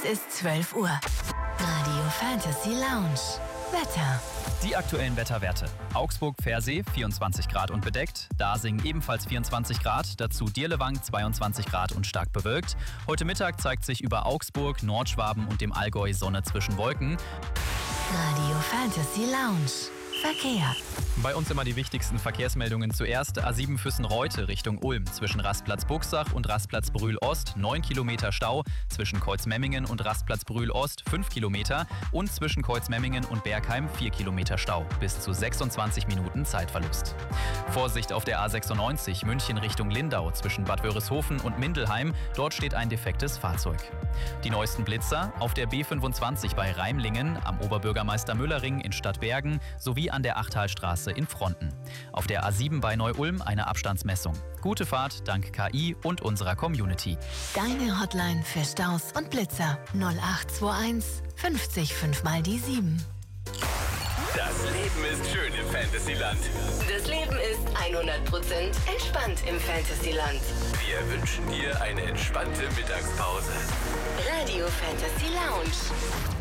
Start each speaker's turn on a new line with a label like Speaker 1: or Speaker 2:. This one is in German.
Speaker 1: ist 12 Uhr. Radio Fantasy Lounge. Wetter.
Speaker 2: Die aktuellen Wetterwerte. Augsburg-Pfersee 24 Grad und bedeckt, Dasing ebenfalls 24 Grad, dazu Dirlewang 22 Grad und stark bewölkt. Heute Mittag zeigt sich über Augsburg, Nordschwaben und dem Allgäu Sonne zwischen Wolken.
Speaker 1: Radio Fantasy Lounge. Verkehr.
Speaker 2: Bei uns immer die wichtigsten Verkehrsmeldungen zuerst. A7 Füssen-Reute Richtung Ulm zwischen Rastplatz Buchsach und Rastplatz Brühl-Ost 9 Kilometer Stau, zwischen Kreuzmemmingen und Rastplatz Brühl-Ost 5 Kilometer und zwischen Kreuzmemmingen und Bergheim 4 Kilometer Stau, bis zu 26 Minuten Zeitverlust. Vorsicht auf der A96 München Richtung Lindau zwischen Bad Wörishofen und Mindelheim, dort steht ein defektes Fahrzeug. Die neuesten Blitzer auf der B25 bei Reimlingen, am Oberbürgermeister-Müller-Ring in Stadtbergen sowie an der Achtalstraße in Fronten. Auf der A7 bei Neu-Ulm eine Abstandsmessung. Gute Fahrt dank KI und unserer Community.
Speaker 1: Deine Hotline für Staus und Blitzer 0821 50 5 mal die 7.
Speaker 3: Das Leben ist schön im Fantasyland.
Speaker 4: Das Leben ist 100% entspannt im Fantasyland.
Speaker 3: Wir wünschen dir eine entspannte Mittagspause.
Speaker 4: Radio Fantasy Lounge.